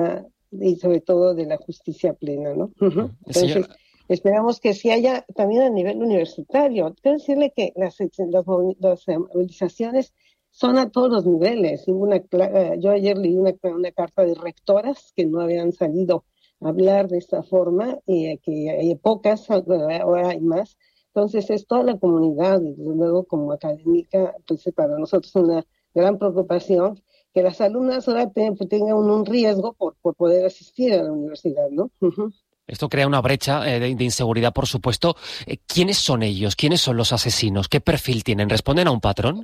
y sobre todo de la justicia plena, ¿no? Entonces, esperamos que sí haya también a nivel universitario. Quiero decirle que las movilizaciones son a todos los niveles. Yo ayer leí una carta de rectoras que no habían salido a hablar de esta forma y que hay pocas, ahora hay más. Entonces es toda la comunidad, y desde luego como académica, pues para nosotros una gran preocupación que las alumnas ahora tengan un riesgo por poder asistir a la universidad, ¿no? Esto crea una brecha de inseguridad, por supuesto. ¿Quiénes son ellos? ¿Quiénes son los asesinos? ¿Qué perfil tienen? ¿Responden a un patrón?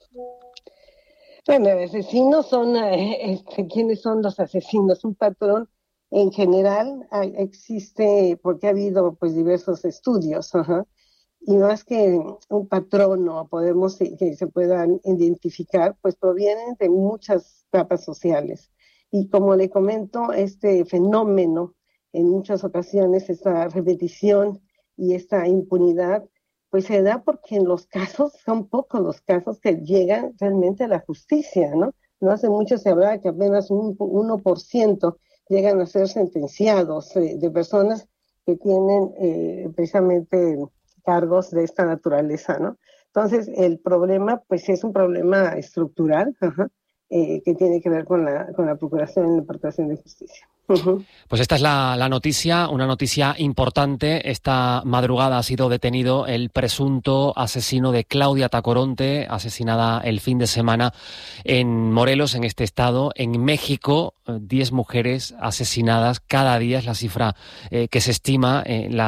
Bueno, asesinos son, ¿quiénes son los asesinos? Un patrón en general existe porque ha habido pues diversos estudios, y más que un patrón o podemos que se puedan identificar, pues provienen de muchas capas sociales. Y como le comento, este fenómeno, en muchas ocasiones, esta repetición y esta impunidad, pues se da porque en los casos, son pocos los casos que llegan realmente a la justicia, ¿no? No hace mucho se hablaba que apenas un 1% llegan a ser sentenciados de personas que tienen precisamente cargos de esta naturaleza, ¿no? Entonces, el problema, pues es un problema estructural, que tiene que ver con la procuración y la impartición de justicia. Pues esta es la noticia, una noticia importante. Esta madrugada ha sido detenido el presunto asesino de Claudia Tacoronte, asesinada el fin de semana en Morelos, en este estado. En México, 10 mujeres asesinadas cada día, es la cifra que se estima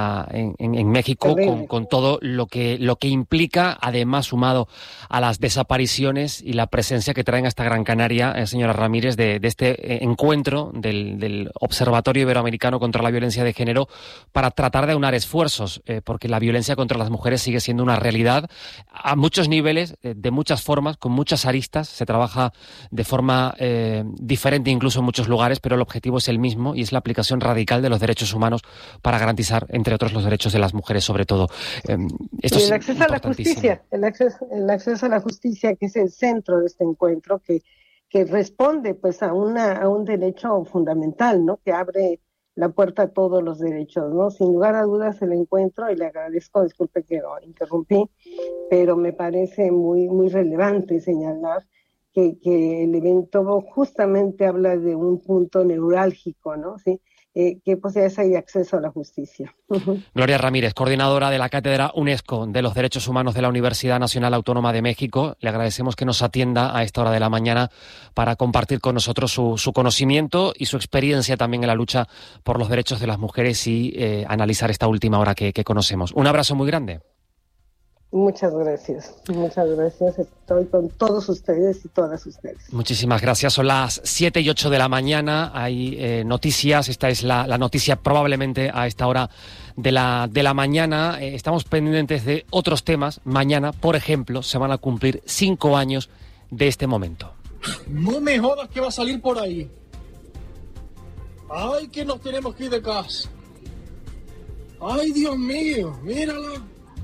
en México, con todo lo que implica, además sumado a las desapariciones y la presencia que traen a esta Gran Canaria, señora Ramírez, de este encuentro del Observatorio Iberoamericano contra la Violencia de Género, para tratar de aunar esfuerzos, porque la violencia contra las mujeres sigue siendo una realidad a muchos niveles, de muchas formas, con muchas aristas. Se trabaja de forma diferente incluso en muchos lugares, pero el objetivo es el mismo y es la aplicación radical de los derechos humanos para garantizar, entre otros, los derechos de las mujeres, sobre todo. Esto y el acceso a la justicia, el acceso a la justicia, que es el centro de este encuentro, que responde pues a un derecho fundamental, ¿no? Que abre la puerta a todos los derechos, ¿no? Sin lugar a dudas el encuentro, y le agradezco, disculpe que lo interrumpí, pero me parece muy, muy relevante señalar que el evento justamente habla de un punto neurálgico, ¿no? ¿Sí? Que pues hay acceso a la justicia. Gloria Ramírez, coordinadora de la Cátedra UNESCO de los Derechos Humanos de la Universidad Nacional Autónoma de México. Le agradecemos que nos atienda a esta hora de la mañana para compartir con nosotros su conocimiento y su experiencia también en la lucha por los derechos de las mujeres y analizar esta última hora que conocemos. Un abrazo muy grande. Muchas gracias. Estoy con todos ustedes y todas ustedes. Muchísimas gracias. Son las 7:08 de la mañana. Hay noticias. Esta es la noticia probablemente a esta hora de la mañana. Estamos pendientes de otros temas. Mañana, por ejemplo, se van a cumplir 5 años de este momento. No me jodas que va a salir por ahí. Ay, que nos tenemos que ir de casa. Ay, Dios mío, mírala.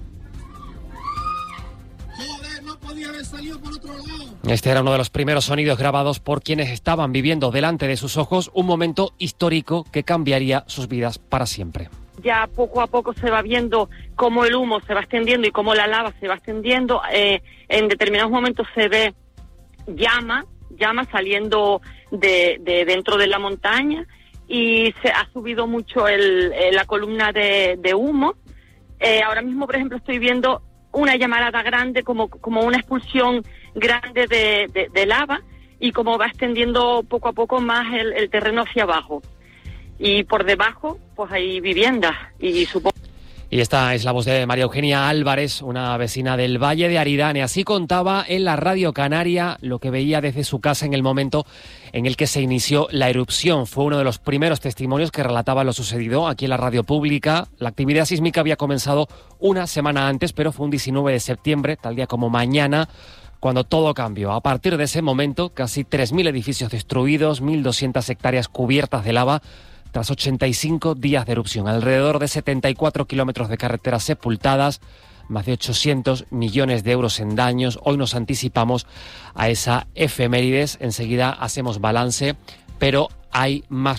Joder, no podía haber salido por otro lado. Este era uno de los primeros sonidos grabados por quienes estaban viviendo delante de sus ojos un momento histórico que cambiaría sus vidas para siempre. Ya poco a poco se va viendo cómo el humo se va extendiendo y cómo la lava se va extendiendo. En determinados momentos se ve llama saliendo de dentro de la montaña, y se ha subido mucho la columna de humo. Ahora mismo, por ejemplo, estoy viendo una llamarada grande, como una expulsión grande de lava, y como va extendiendo poco a poco más el terreno hacia abajo. Y por debajo, pues hay viviendas, y supongo... Y esta es la voz de María Eugenia Álvarez, una vecina del Valle de Aridane. Así contaba en la Radio Canaria lo que veía desde su casa en el momento en el que se inició la erupción. Fue uno de los primeros testimonios que relataba lo sucedido aquí en la radio pública. La actividad sísmica había comenzado una semana antes, pero fue un 19 de septiembre, tal día como mañana, cuando todo cambió. A partir de ese momento, casi 3.000 edificios destruidos, 1.200 hectáreas cubiertas de lava, tras 85 días de erupción, alrededor de 74 kilómetros de carreteras sepultadas, más de 800 millones de euros en daños. Hoy nos anticipamos a esa efemérides, enseguida hacemos balance, pero hay más